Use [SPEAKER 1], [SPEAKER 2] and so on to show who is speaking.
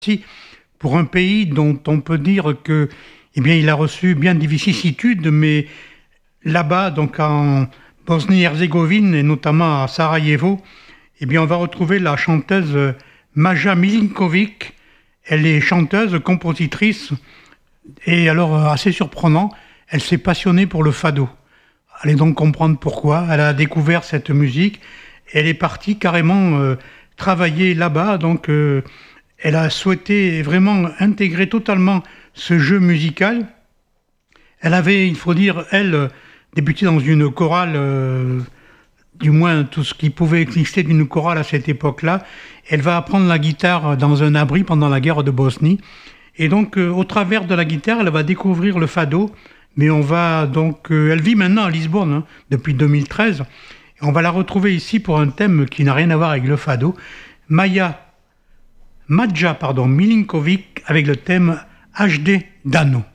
[SPEAKER 1] Si, pour un pays dont on peut dire que, eh bien, il a reçu bien des vicissitudes, mais là-bas, donc en Bosnie-Herzégovine et notamment à Sarajevo, eh bien, on va retrouver la chanteuse Maja Milinkovic. Elle est chanteuse, compositrice, et alors assez surprenant, elle s'est passionnée pour le fado. Allez donc comprendre pourquoi. Elle a découvert cette musique. Elle est partie carrément travailler là-bas, donc. Elle a souhaité vraiment intégrer totalement ce jeu musical. Elle avait, il faut dire, débuté dans une chorale, du moins tout ce qui pouvait exister d'une chorale à cette époque-là. Elle va apprendre la guitare dans un abri pendant la guerre de Bosnie. Et donc, au travers de la guitare, elle va découvrir le fado. Mais on va donc... elle vit maintenant à Lisbonne, hein, depuis 2013. Et on va la retrouver ici pour un thème qui n'a rien à voir avec le fado. Maja Milinkovic avec le thème HD Dano.